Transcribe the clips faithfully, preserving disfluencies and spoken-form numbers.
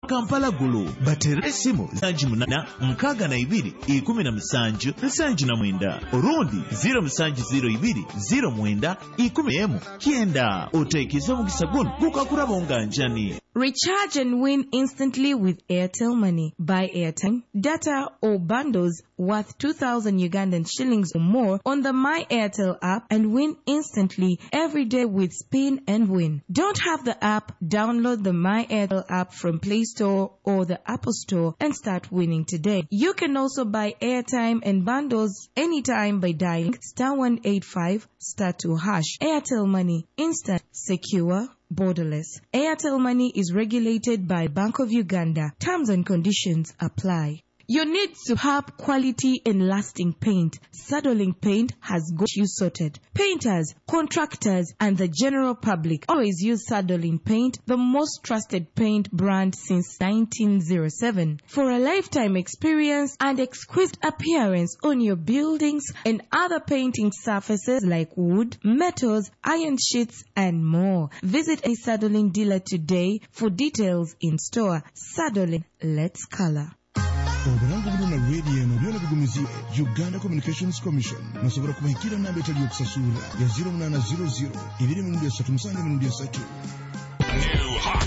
Kampala gulu batera esimu zanji munana mkaga na ibiri ikumi na musanju nsanju na mwenda orundi zero musanju zero ibiri zero mwenda ikumi emu kienda otekiza mugisa guno gukakurabonga njani. Recharge and win instantly with Airtel Money. Buy airtime, data or bundles worth two thousand Ugandan shillings or more on the My Airtel app and win instantly every day with Spin and Win. Don't have the app? Download the My Airtel app from Play Store or the Apple Store and start winning today. You can also buy airtime and bundles anytime by dialing star one eight five star two hash. Airtel Money. Instant, secure, borderless. Airtel Money is regulated by Bank of Uganda. Terms and conditions apply. You need to have quality and lasting paint. Sadolink Paint has got you sorted. Painters, contractors, and the general public always use Sadolink Paint, the most trusted paint brand since nineteen oh seven. For a lifetime experience and exquisite appearance on your buildings and other painting surfaces like wood, metals, iron sheets, and more. Visit a Sadolink dealer today for details in store. Sadolink, let's color. Oburangu buno na radio no byona bigumizi Uganda Communications Commission nasobora kubahikira nambe tali okusasura ya zero nine zero zero ibiri mu ndiya satu musanga mu ndiya satu. New Hot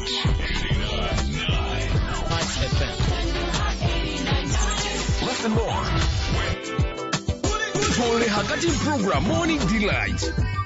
Listen more. Pole Hakati program Morning Delight.